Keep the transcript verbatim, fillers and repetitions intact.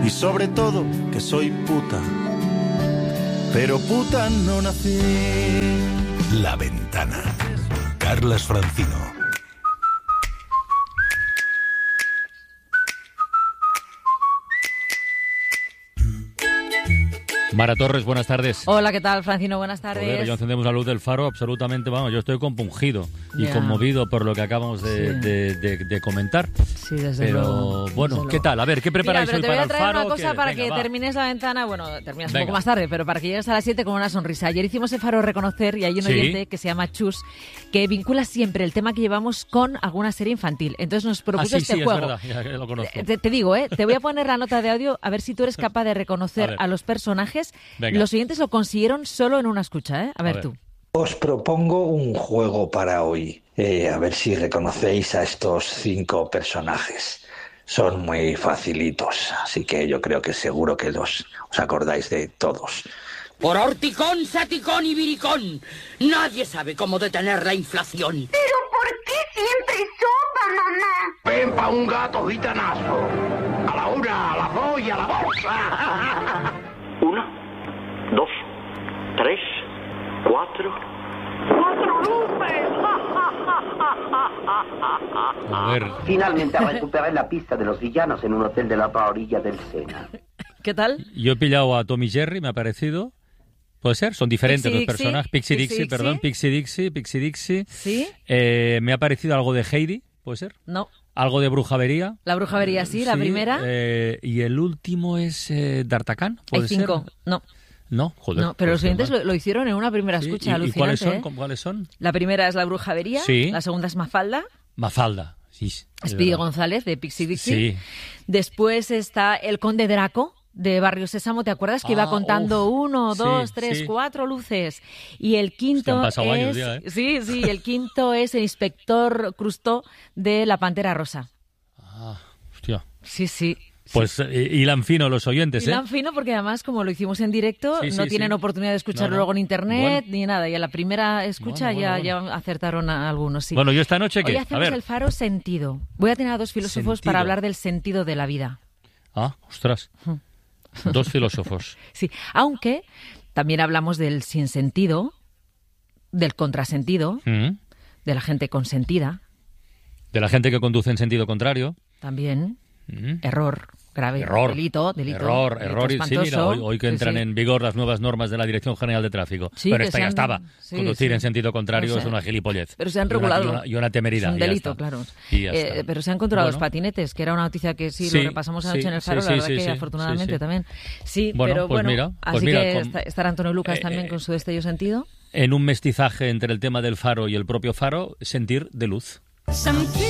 y sobre todo que soy puta, pero puta no nací. La Ventana. Carlas Francino. Mara Torres, buenas tardes. Hola, ¿qué tal, Francino? Buenas tardes. Joder, ya encendemos la luz del faro, absolutamente, vamos, yo estoy compungido y ya. conmovido por lo que acabamos de, Sí. de, de, de comentar. Sí, desde Pero, luego. bueno, desde ¿qué luego. tal? A ver, ¿qué preparáis Mira, hoy pero para el te voy a traer faro? una cosa ¿Qué? para Venga, que va. termines la ventana, bueno, terminas un Venga. poco más tarde, pero para que llegues a las siete con una sonrisa. Ayer hicimos el faro Reconocer y hay un Sí. oyente que se llama Chus que vincula siempre el tema que llevamos con alguna serie infantil. Entonces nos propuso Ah, sí, este sí, juego. es verdad, ya lo conozco. Te, te digo, ¿eh? Te voy a poner la nota de audio a ver si tú eres capaz de A reconocer ver. a, los personajes. Venga. Los oyentes lo consiguieron solo en una escucha, ¿eh? A ver, ver. tú. Os propongo un juego para hoy, eh, a ver si reconocéis a estos cinco personajes. Son muy facilitos, así que yo creo que seguro que los, os acordáis de todos. Por horticón, saticón y viricón, nadie sabe cómo detener la inflación. ¿Pero por qué siempre sopa, mamá? Ven pa' un gato gitanazo. A la una, a la dos y a la bolsa. Una, dos, tres, cuatro. ¡Cuatro luces! A ver, Finalmente recuperé la pista de los villanos en un hotel de la otra orilla del Sena. ¿Qué tal? yo he pillado a Tom y Jerry, me ha parecido. ¿Puede ser? Son diferentes Pixie los Dixie, personajes. Pixie Pixie Dixie, perdón. Dixie. Pixie Dixie, Pixie Dixie. ¿Sí? Eh, me ha parecido algo de Heidi, ¿puede ser? No. Algo de Brujavería. La brujería, sí, la primera. eh, y el último es eh, D'Artagnan, ¿puede Hay cinco. ser? No. No, joder. No, pero pues los qué oyentes mal. lo, lo hicieron en una primera Sí, escucha, ¿y- ¿Y alucinante. cuáles son? ¿eh? ¿Cómo- ¿Cuáles son? La primera es la brujavería, Sí. la segunda es Mafalda, Mafalda. Sí, es Speedy verdad. González de Pixie Dixie. Sí. Después está el Conde Draco de Barrio Sésamo, ¿te acuerdas? Que iba Ah, contando uf. uno, dos, Sí, tres, sí. cuatro luces. Y el quinto Es que han pasado es... años ya, ¿eh? Sí, sí, el quinto es el Inspector Crustó de La Pantera Rosa. Ah, hostia. Sí, sí. Pues eh, hilan fino los oyentes, ¿eh? Hilan fino porque además, como lo hicimos en directo, Sí, sí, no sí. tienen oportunidad de escucharlo No, no. luego en internet Bueno. ni nada. Y a la primera escucha Bueno, bueno, ya, bueno. ya acertaron a algunos, sí. Bueno, ¿yo esta noche qué? Hoy A hacemos ver. el faro sentido. Voy a tener a dos filósofos Sentido. para hablar del sentido de la vida. Ah, ostras. Dos filósofos. Sí, aunque también hablamos del sinsentido, del contrasentido, Mm. de la gente consentida, De la gente que conduce en sentido contrario. también Mm. error grave, Error. delito, delito, Error, delito error. Y- Sí, espantoso. mira, hoy, hoy que Sí, entran sí. en vigor las nuevas normas de la Dirección General de Tráfico. Sí, Pero que esta se ya han- estaba. sí, Conducir sí. en sentido contrario No sé. es una gilipollez. Pero se han Y una- regulado. Y una, y una temeridad. Es un y ya delito, está. claro. Y ya Eh, está. pero se han controlado Bueno. los patinetes, que era una noticia que sí, Sí, lo repasamos anoche sí, en el sí, faro, sí, la verdad sí, que sí. afortunadamente Sí, sí. también. Sí, Bueno, pero pues bueno, mira, pues así mira, que con- está- estará Antonio Lucas Eh, también eh, con su destello sentido. En un mestizaje entre el tema del faro y el propio faro, sentir de luz. Sentir